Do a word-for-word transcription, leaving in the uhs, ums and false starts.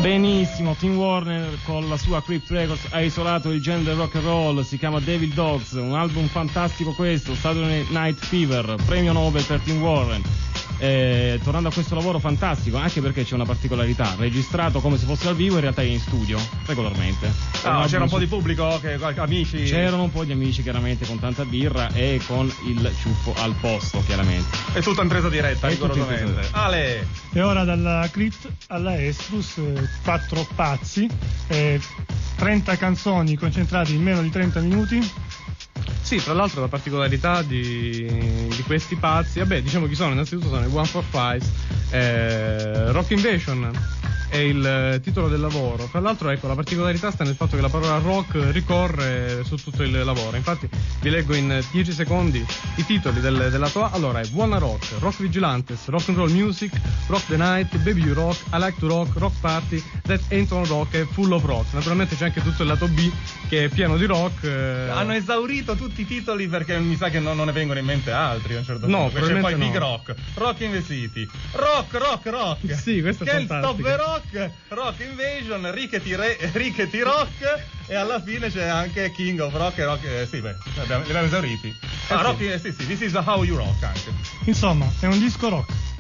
Benissimo, Tim Warner con la sua Crypt Records ha isolato il genere rock and roll, si chiama Devil Dogs, un album fantastico questo, Saturday Night Fever, premio Nobel per Tim Warner. Eh, tornando a questo lavoro fantastico, anche perché c'è una particolarità, registrato come se fosse dal vivo, in realtà è in studio regolarmente. Ah, c'era un po' di pubblico, che, amici? C'erano un po' di amici chiaramente con tanta birra e con il ciuffo al posto chiaramente. È tutta in presa diretta, È tutta in presa rigorosamente. diretta. Ale! E ora dalla Crypt alla Estrus, eh, quattro pazzi, eh, trenta canzoni concentrate in meno di trenta minuti. Sì, tra l'altro la particolarità di, di questi pazzi, vabbè, diciamo chi sono, innanzitutto sono i One for Five, eh, Rock Invasion è il titolo del lavoro. Tra l'altro, ecco, la particolarità sta nel fatto che la parola rock ricorre su tutto il lavoro. Infatti vi leggo in dieci secondi i titoli del, del lato A. Allora è Wanna Rock, Rock Vigilantes, Rock and Roll Music, Rock the Night, Baby You Rock, I Like to Rock, Rock Party, That Ain't on Rock e Full of Rock. Naturalmente c'è anche tutto il lato B che è pieno di rock. eh... Hanno esaurito tutti i titoli perché mi sa che non, non ne vengono in mente altri a un certo No, punto. C'è poi probabilmente Big no. Rock, Rock in the City, Rock, Rock, Rock. Sì, questo è Can't fantastico. Stop the Rock, Rock Invasion, Rickety, Re, Rickety Rock e alla fine c'è anche King of Rock e Rock. Eh, sì, beh, li abbiamo, li abbiamo esauriti. Ah, sì. Rock, eh, sì, sì, This is how you rock anche. Insomma, è un disco rock.